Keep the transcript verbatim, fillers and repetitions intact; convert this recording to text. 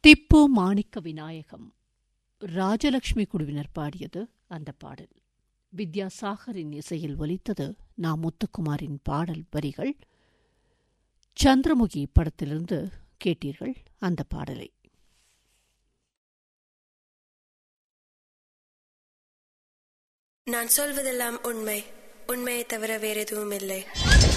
திப்பு மாணிக்க விநாயகம் ராஜலட்சுமி குழுவினர் பாடியது அந்த பாடல். வித்யாசாகரின் இசையில் ஒலித்தது நா. முத்துக்குமாரின் பாடல் வரிகள். சந்திரமுகி படத்திலிருந்து கேட்டீர்கள் அந்த பாடலை. நான் சொல்வதெல்லாம் உண்மை, உண்மையை தவிர வேறு எதுவும் இல்லை.